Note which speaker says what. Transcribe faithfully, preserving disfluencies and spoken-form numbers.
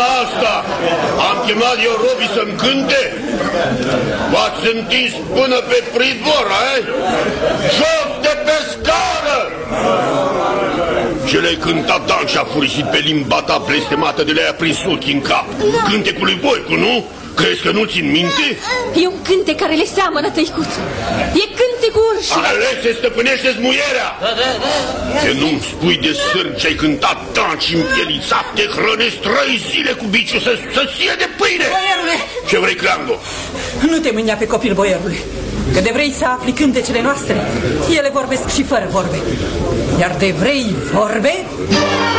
Speaker 1: toamna asta am chemat eu robii să-mi cânte? V-ați întins până pe pridvor, eh? Jos de pe scară! Ce le-ai cântat, Dan, și-a furisit pe limba ta blestemată de le-a prins ochii în cap. Cântecul lui Voicu, nu? Crezi că nu țin minte?
Speaker 2: E un cântec care le seamănă, tăicuț. E cântecul urșilor.
Speaker 1: Alese, stăpânește-ți muierea. Ce nu-mi spui de sârg ce-ai cântat, danci împielițat, te hrănești trei zile cu biciu să, să ție de pâine.
Speaker 3: Boierule!
Speaker 1: Ce vrei, Cleango?
Speaker 3: Nu te mânia pe copil, boierule. Că de vrei să afli cântecele noastre, ele vorbesc și fără vorbe. Iar de vrei vorbe...